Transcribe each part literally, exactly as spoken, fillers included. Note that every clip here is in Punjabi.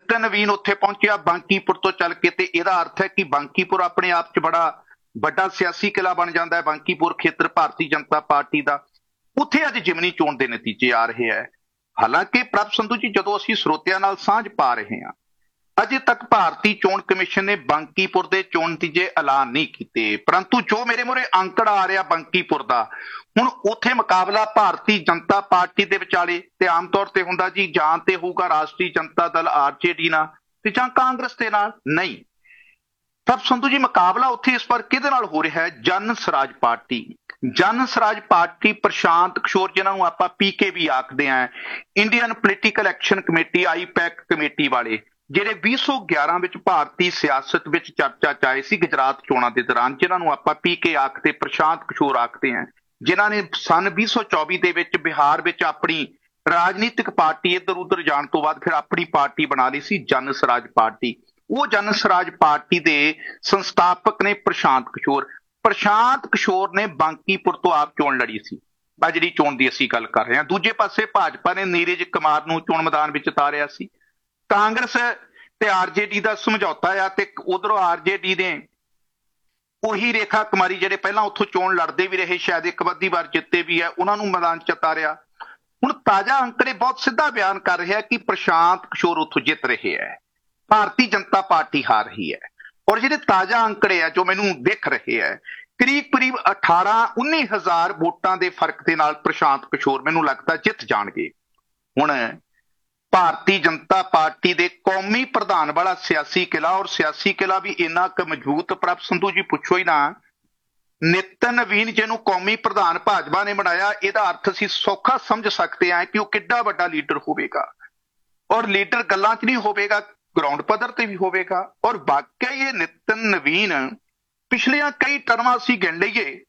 ਨਿਤਨ ਨवीन ਉੱਥੇ ਪਹੁੰਚਿਆ ਬਾਂਕੀਪੁਰ ਤੋਂ ਚੱਲ ਕੇ, ਤੇ ਇਹਦਾ ਅਰਥ ਹੈ ਕਿ ਬਾਂਕੀਪੁਰ ਆਪਣੇ ਆਪ 'ਚ ਬੜਾ ਵੱਡਾ ਸਿਆਸੀ ਕਿਲਾ ਬਣ ਜਾਂਦਾ ਹੈ। ਬਾਂਕੀਪੁਰ ਖੇਤਰ ਭਾਰਤੀ ਜਨਤਾ ਪਾਰਟੀ ਦਾ, ਉੱਥੇ ਅੱਜ ਜਿਮਨੀ ਚੋਣ ਦੇ ਨਤੀਜੇ ਆ ਰਹੇ ਹੈ। ਹਾਲਾਂਕਿ ਪ੍ਰਭ ਸੰਧੂ ਜੀ, ਜਦੋਂ ਅਸੀਂ ਸਰੋਤਿਆਂ ਨਾਲ ਸਾਂਝ ਪਾ ਰਹੇ ਹਾਂ, ਅਜੇ ਤੱਕ ਭਾਰਤੀ ਚੋਣ ਕਮਿਸ਼ਨ ਨੇ ਬਾਂਕੀਪੁਰ ਦੇ ਚੋਣ ਨਤੀਜੇ ਐਲਾਨ ਨਹੀਂ ਕੀਤੇ, ਪਰੰਤੂ ਜੋ ਮੇਰੇ ਮੂਹਰੇ ਅੰਕੜਾ ਆ ਰਿਹਾ ਬਾਂਕੀਪੁਰ ਦਾ, ਹੁਣ ਉੱਥੇ ਮੁਕਾਬਲਾ ਭਾਰਤੀ ਜਨਤਾ ਪਾਰਟੀ ਦੇ ਵਿਚਾਲੇ ਤੇ ਆਮ ਤੌਰ ਤੇ ਹੁੰਦਾ ਜੀ, ਜਾਂ ਤੇ ਹੋਊਗਾ ਰਾਸ਼ਟਰੀ ਜਨਤਾ ਦਲ ਆਰ ਜੇ ਡੀ ਨਾਲ ਤੇ ਜਾਂ ਕਾਂਗਰਸ ਦੇ ਨਾਲ। ਨਹੀਂ, ਪ੍ਰਭ ਸੰਧੂ ਜੀ, ਮੁਕਾਬਲਾ ਉੱਥੇ ਇਸ ਵਾਰ ਕਿਹਦੇ ਨਾਲ ਹੋ ਰਿਹਾ ਹੈ? ਜਨ ਸਰਾਜ ਪਾਰਟੀ। ਜਨ ਸਰਾਜ ਪਾਰਟੀ ਪ੍ਰਸ਼ਾਂਤ ਕਿਸ਼ੋਰ, ਜਿਨ੍ਹਾਂ ਨੂੰ ਆਪਾਂ ਪੀ ਕੇ ਵੀ ਆਖਦੇ ਆਂ, ਇੰਡੀਅਨ ਪੋਲੀਟੀਕਲ ਐਕਸ਼ਨ ਕਮੇਟੀ ਆਈ ਪੈਕ ਕਮੇਟੀ ਵਾਲੇ, ਜਿਹੜੇ ਵੀਹ ਸੌ ਗਿਆਰਾਂ ਵਿੱਚ ਭਾਰਤੀ ਸਿਆਸਤ ਵਿੱਚ ਚਰਚਾ ਚ ਆਏ ਸੀ ਗੁਜਰਾਤ ਚੋਣਾਂ ਦੇ ਦੌਰਾਨ, ਜਿਨ੍ਹਾਂ ਨੂੰ ਆਪਾਂ ਪੀ ਕੇ ਆਖਦੇ, ਪ੍ਰਸ਼ਾਂਤ ਕਿਸ਼ੋਰ ਆਖਦੇ ਆਂ, ਜਿਨ੍ਹਾਂ ਨੇ ਸਨ ਵੀਹ ਸੌ ਚੌਵੀ ਦੇ ਵਿੱਚ ਬਿਹਾਰ ਵਿੱਚ ਆਪਣੀ ਰਾਜਨੀਤਿਕ ਪਾਰਟੀ ਇੱਧਰ ਉੱਧਰ ਜਾਣ ਤੋਂ ਬਾਅਦ ਫਿਰ ਆਪਣੀ ਪਾਰਟੀ ਬਣਾ ਲਈ ਸੀ, ਜਨ ਸਰਾਜ ਪਾਰਟੀ। ਉਹ ਜਨ ਸਰਾਜ ਪਾਰਟੀ ਦੇ ਸੰਸਥਾਪਕ ਨੇ ਪ੍ਰਸ਼ਾਂਤ ਕਿਸ਼ੋਰ। ਪ੍ਰਸ਼ਾਂਤ ਕਿਸ਼ੋਰ ਨੇ ਬਾਂਕੀਪੁਰ ਤੋਂ ਆਪ ਚੋਣ ਲੜੀ ਸੀ, ਆ ਜਿਹੜੀ ਚੋਣ ਦੀ ਅਸੀਂ ਗੱਲ ਕਰ ਰਹੇ ਹਾਂ। ਦੂਜੇ ਪਾਸੇ ਭਾਜਪਾ ਨੇ ਨੀਰਜ ਕੁਮਾਰ ਨੂੰ ਚੋਣ ਮੈਦਾਨ ਵਿੱਚ ਉਤਾਰਿਆ ਸੀ। ਕਾਂਗਰਸ ਤੇ ਆਰ ਜੇ ਡੀ ਦਾ ਸਮਝੌਤਾ ਆ, ਤੇ ਉਧਰੋਂ ਆਰ ਜੇ ਡੀ ਨੇ ਉਹੀ ਰੇਖਾ ਕੁਮਾਰੀ, ਜਿਹੜੇ ਪਹਿਲਾਂ ਉੱਥੋਂ ਚੋਣ ਲੜਦੇ ਵੀ ਰਹੇ, ਸ਼ਾਇਦ ਇੱਕ ਅੱਧੀ ਵਾਰ ਜਿੱਤੇ ਵੀ ਹੈ, ਉਹਨਾਂ ਨੂੰ ਮੈਦਾਨ ਚ ਉਤਾਰਿਆ। ਹੁਣ ਤਾਜ਼ਾ ਅੰਕੜੇ ਬਹੁਤ ਸਿੱਧਾ ਬਿਆਨ ਕਰ ਰਿਹਾ ਕਿ ਪ੍ਰਸ਼ਾਂਤ ਕਿਸ਼ੋਰ ਉੱਥੋਂ ਜਿੱਤ ਰਹੇ ਹੈ, ਭਾਰਤੀ ਜਨਤਾ ਪਾਰਟੀ ਹਾਰ ਰਹੀ ਹੈ। ਔਰ ਜਿਹੜੇ ਤਾਜ਼ਾ ਅੰਕੜੇ ਆ ਜੋ ਮੈਨੂੰ ਦਿਖ ਰਹੇ ਹੈ, ਕਰੀਬ ਕਰੀਬ ਅਠਾਰਾਂ ਉੱਨੀ ਹਜ਼ਾਰ ਵੋਟਾਂ ਦੇ ਫਰਕ ਦੇ ਨਾਲ ਪ੍ਰਸ਼ਾਂਤ ਕਿਸ਼ੋਰ ਮੈਨੂੰ ਲੱਗਦਾ ਜਿੱਤ ਜਾਣਗੇ। ਹੁਣ ਭਾਰਤੀ ਜਨਤਾ ਪਾਰਟੀ ਦੇ ਕੌਮੀ ਪ੍ਰਧਾਨ ਵਾਲਾ ਸਿਆਸੀ ਕਿਲਾ, ਔਰ ਸਿਆਸੀ ਕਿਲਾ ਵੀ ਇੰਨਾ ਕੁ ਮਜ਼ਬੂਤ, ਪ੍ਰਭ ਸੰਧੂ ਜੀ ਪੁੱਛੋ ਹੀ ਨਾ। ਨਿਤਨ ਨवीन ਜਿਹਨੂੰ ਕੌਮੀ ਪ੍ਰਧਾਨ ਭਾਜਪਾ ਨੇ ਬਣਾਇਆ, ਇਹਦਾ ਅਰਥ ਅਸੀਂ ਸੌਖਾ ਸਮਝ ਸਕਦੇ ਹਾਂ ਕਿ ਉਹ ਕਿੱਡਾ ਵੱਡਾ ਲੀਡਰ ਹੋਵੇਗਾ। ਔਰ ਲੀਡਰ ਗੱਲਾਂ 'ਚ ਨਹੀਂ ਹੋਵੇਗਾ, ਗਰਾਊਂਡ ਪੱਧਰ ਤੇ ਵੀ ਹੋਵੇਗਾ। ਔਰ ਵਾਕਿਆ ਇਹ ਨਿਤਨ ਨवीन ਪਿਛਲੀਆਂ ਕਈ ਟਰਮਾਂ ਅਸੀਂ ਗਿਣ ਲਈਏ,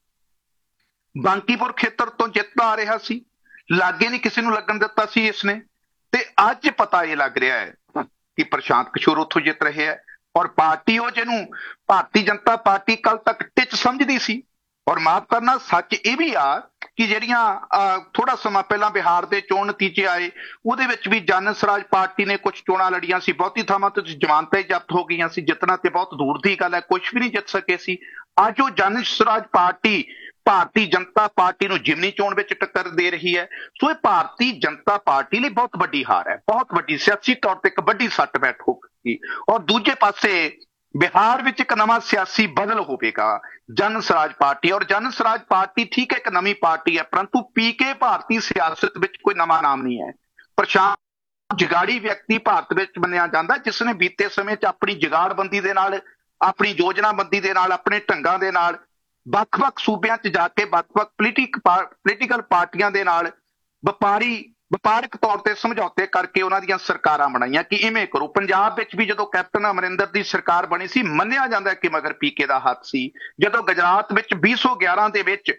ਬਾਂਕੀਪੁਰ ਖੇਤਰ ਤੋਂ ਜਿੱਤ ਆ ਰਿਹਾ ਸੀ, ਲਾਗੇ ਨਹੀਂ ਕਿਸੇ ਨੂੰ ਲੱਗਣ ਦਿੱਤਾ ਸੀ ਇਸਨੇ, ਤੇ ਅੱਜ ਪਤਾ ਇਹ ਲੱਗ ਰਿਹਾ ਹੈ ਕਿ ਪ੍ਰਸ਼ਾਂਤ ਕਿਸ਼ੋਰ ਉੱਥੋਂ ਜਿੱਤ ਰਹੇ ਹੈ। ਔਰ ਪਾਰਟੀ ਉਹ ਜਿਹਨੂੰ ਭਾਰਤੀ ਜਨਤਾ ਪਾਰਟੀ ਕੱਲ ਤੱਕ ਟਿੱਚ ਸਮਝਦੀ ਸੀ, ਔਰ ਮਾਫ ਕਰਨਾ ਸੱਚ ਇਹ ਵੀ ਆ ਕਿ ਜਿਹੜੀਆਂ ਥੋੜਾ ਸਮਾਂ ਪਹਿਲਾਂ ਬਿਹਾਰ ਦੇ ਚੋਣ ਨਤੀਜੇ ਆਏ, ਉਹਦੇ ਵਿੱਚ ਵੀ ਜਨ ਸਰਾਜ ਪਾਰਟੀ ਨੇ ਕੁਝ ਚੋਣਾਂ ਲੜੀਆਂ ਸੀ, ਬਹੁਤੀ ਥਾਵਾਂ ਤੇ ਜ਼ਮਾਨਤਾਂ ਹੀ ਜ਼ਬਤ ਹੋ ਗਈਆਂ ਸੀ, ਜਿੱਤਣਾ ਤੇ ਬਹੁਤ ਦੂਰ ਦੀ ਗੱਲ ਹੈ, ਕੁਝ ਵੀ ਨਹੀਂ ਜਿੱਤ ਸਕੇ ਸੀ। ਅੱਜ ਉਹ ਜਨ ਸਰਾਜ ਪਾਰਟੀ ਭਾਰਤੀ ਜਨਤਾ ਪਾਰਟੀ ਨੂੰ ਜਿਮਨੀ ਚੋਣ ਵਿੱਚ ਟੱਕਰ ਦੇ ਰਹੀ ਹੈ। ਸੋ ਇਹ ਭਾਰਤੀ ਜਨਤਾ ਪਾਰਟੀ ਲਈ ਬਹੁਤ ਵੱਡੀ ਹਾਰ ਹੈ, ਬਹੁਤ ਵੱਡੀ ਸਿਆਸੀ ਤੌਰ ਤੇ ਇੱਕ ਵੱਡੀ ਸੱਟ ਬੈਠ ਹੋਵੇਗੀ। ਔਰ ਦੂਜੇ ਪਾਸੇ ਬਿਹਾਰ ਵਿੱਚ ਇੱਕ ਨਵਾਂ ਸਿਆਸੀ ਬਦਲ ਹੋਵੇਗਾ, ਜਨ ਸਰਾਜ ਪਾਰਟੀ। ਔਰ ਜਨ ਸਰਾਜ ਪਾਰਟੀ ਠੀਕ ਹੈ ਇੱਕ ਨਵੀਂ ਪਾਰਟੀ ਹੈ, ਪਰੰਤੂ ਪੀ ਕੇ ਭਾਰਤੀ ਸਿਆਸਤ ਵਿੱਚ ਕੋਈ ਨਵਾਂ ਨਾਮ ਨਹੀਂ ਹੈ। ਪ੍ਰਸ਼ਾਂਤ ਜਗਾੜੀ ਵਿਅਕਤੀ ਭਾਰਤ ਵਿੱਚ ਮੰਨਿਆ ਜਾਂਦਾ, ਜਿਸ ਨੇ ਬੀਤੇ ਸਮੇਂ 'ਚ ਆਪਣੀ ਜਗਾੜਬੰਦੀ ਦੇ ਨਾਲ, ਆਪਣੀ ਯੋਜਨਾਬੰਦੀ ਦੇ ਨਾਲ, ਆਪਣੇ ਢੰਗਾਂ ਦੇ ਨਾਲ ਵੱਖ-ਵੱਖ ਸੂਬਿਆਂ 'ਚ ਜਾ ਕੇ ਵੱਖ-ਵੱਖ ਪੋਲੀਟਿਕ ਪੋਲੀਟੀਕਲ ਪਾਰਟੀਆਂ ਦੇ ਨਾਲ ਵਪਾਰੀ ਵਪਾਰਕ ਤੌਰ ਤੇ ਸਮਝੌਤੇ ਕਰਕੇ ਉਹਨਾਂ ਦੀਆਂ ਸਰਕਾਰਾਂ ਬਣਾਈਆਂ ਕਿ ਇਵੇਂ ਕਰੋ। ਪੰਜਾਬ ਵਿੱਚ ਵੀ ਜਦੋਂ ਕੈਪਟਨ ਅਮਰਿੰਦਰ ਦੀ ਸਰਕਾਰ ਬਣੀ ਸੀ, ਮੰਨਿਆ ਜਾਂਦਾ ਕਿ ਮਗਰ ਪੀਕੇ ਦਾ ਹੱਥ ਸੀ। ਜਦੋਂ ਗੁਜਰਾਤ ਵਿੱਚ ਵੀਹ ਸੌ ਗਿਆਰਾਂ ਦੇ ਵਿੱਚ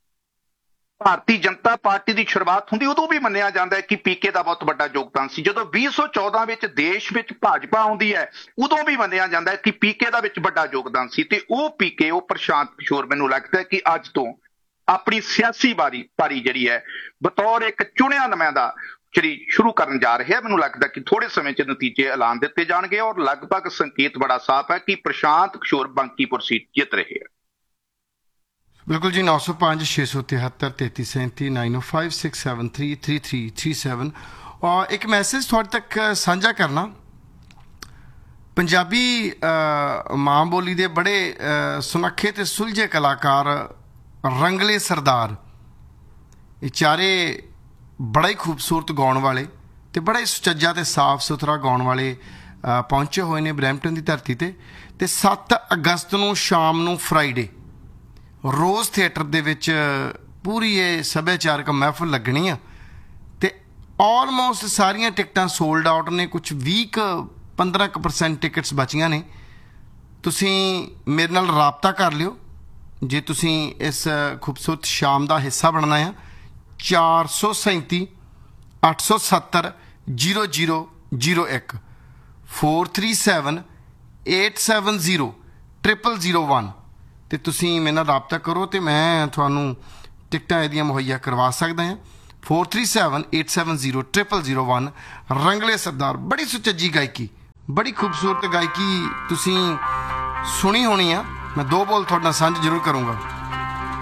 ਭਾਰਤੀ ਜਨਤਾ ਪਾਰਟੀ ਦੀ ਸ਼ੁਰੂਆਤ ਹੁੰਦੀ, ਉਦੋਂ ਵੀ ਮੰਨਿਆ ਜਾਂਦਾ ਹੈ ਕਿ ਪੀਕੇ ਦਾ ਬਹੁਤ ਵੱਡਾ ਯੋਗਦਾਨ ਸੀ। ਜਦੋਂ ਵੀਹ ਸੌ ਚੌਦਾਂ ਵਿੱਚ ਦੇਸ਼ ਵਿੱਚ ਭਾਜਪਾ ਆਉਂਦੀ ਹੈ, ਉਦੋਂ ਵੀ ਮੰਨਿਆ ਜਾਂਦਾ ਹੈ ਕਿ ਪੀਕੇ ਦਾ ਵਿੱਚ ਵੱਡਾ ਯੋਗਦਾਨ ਸੀ। ਤੇ ਉਹ ਪੀਕੇ, ਉਹ ਪ੍ਰਸ਼ਾਂਤ ਕਿਸ਼ੋਰ ਮੈਨੂੰ ਲੱਗਦਾ ਹੈ ਕਿ ਅੱਜ ਤੋਂ ਆਪਣੀ ਸਿਆਸੀ ਵਾਰੀ ਪਾਰੀ ਜਿਹੜੀ ਹੈ ਬਤੌਰ ਇੱਕ ਚੁਣਿਆ ਨੁਮਾਇੰਦਾ ਜਿਹੜੀ ਸ਼ੁਰੂ ਕਰਨ ਜਾ ਰਹੇ ਹੈ। ਮੈਨੂੰ ਲੱਗਦਾ ਕਿ ਥੋੜੇ ਸਮੇਂ 'ਚ ਨਤੀਜੇ ਐਲਾਨ ਦਿੱਤੇ ਜਾਣਗੇ, ਔਰ ਲਗਭਗ ਸੰਕੇਤ ਬੜਾ ਸਾਫ਼ ਹੈ ਕਿ ਪ੍ਰਸ਼ਾਂਤ ਕਿਸ਼ੋਰ ਬਾਂਕੀਪੁਰ ਸੀਟ ਜਿੱਤ ਰਹੇ ਹੈ। ਬਿਲਕੁਲ ਜੀ। ਨੌ ਸੌ ਪੰਜ ਛੇ ਸੌ ਤਿਹੱਤਰ ਤੇਤੀ ਸੈਂਤੀ ਨਾਈਨ ਓ five six seven three three three three seven. ਔਰ ਇੱਕ ਮੈਸੇਜ ਤੁਹਾਡੇ ਤੱਕ ਸਾਂਝਾ ਕਰਨਾ, ਪੰਜਾਬੀ ਮਾਂ ਬੋਲੀ ਦੇ ਬੜੇ ਸੁਨੱਖੇ ਤੇ ਸੁਲਝੇ ਕਲਾਕਾਰ ਰੰਗਲੇ ਸਰਦਾਰ, ਇਹ ਚਾਰੇ ਬੜਾ ਹੀ ਖੂਬਸੂਰਤ ਗਾਉਣ ਵਾਲੇ ਤੇ ਬੜਾ ਹੀ ਸੁਚੱਜਾ ਤੇ ਸਾਫ ਸੁਥਰਾ ਗਾਉਣ ਵਾਲੇ ਪਹੁੰਚੇ ਹੋਏ ਨੇ ਬਰੈਂਪਟਨ ਦੀ ਧਰਤੀ ਤੇ। ਤੇ ਸੱਤ ਅਗਸਤ ਨੂੰ ਸ਼ਾਮ ਨੂੰ ਫਰਾਈਡੇ ਰੋਜ਼ ਥੀਏਟਰ ਦੇ ਵਿੱਚ ਪੂਰੀ ਇਹ ਸੱਭਿਆਚਾਰਕ ਮਹਿਫਲ ਲੱਗਣੀ ਆ, ਤੇ ਆਲਮੋਸਟ ਸਾਰੀਆਂ ਟਿਕਟਾਂ ਸੋਲਡ ਆਊਟ ਨੇ। ਕੁਛ ਵੀਹ ਕੁ ਪੰਦਰਾਂ ਕੁ ਪਰਸੈਂਟ ਟਿਕਟਸ ਬਚੀਆਂ ਨੇ। ਤੁਸੀਂ ਮੇਰੇ ਨਾਲ ਰਾਬਤਾ ਕਰ ਲਿਓ ਜੇ ਤੁਸੀਂ ਇਸ ਖੂਬਸੂਰਤ ਸ਼ਾਮ ਦਾ ਹਿੱਸਾ ਬਣਨਾ ਆ। ਚਾਰ ਸੌ ਸੈਂਤੀ ਅੱਠ ਸੌ ਸੱਤਰ ਜੀਰੋ ਜੀਰੋ ਜੀਰੋ ਇੱਕ four three seven eight seven zero triple zero one. ਅਤੇ ਤੁਸੀਂ ਮੇਰੇ ਨਾਲ ਰਾਬਤਾ ਕਰੋ ਅਤੇ ਮੈਂ ਤੁਹਾਨੂੰ ਟਿਕਟਾਂ ਇਹਦੀਆਂ ਮੁਹੱਈਆ ਕਰਵਾ ਸਕਦਾ ਹਾਂ। Four three seven eight seven zero triple zero one. ਰੰਗਲੇ ਸਰਦਾਰ, ਬੜੀ ਸੁਚੱਜੀ ਗਾਇਕੀ, ਬੜੀ ਖੂਬਸੂਰਤ ਗਾਇਕੀ ਤੁਸੀਂ ਸੁਣੀ ਹੋਣੀ ਆ। ਮੈਂ ਦੋ ਬੋਲ ਤੁਹਾਡੇ ਨਾਲ ਸਾਂਝ ਜ਼ਰੂਰ ਕਰੂੰਗਾ।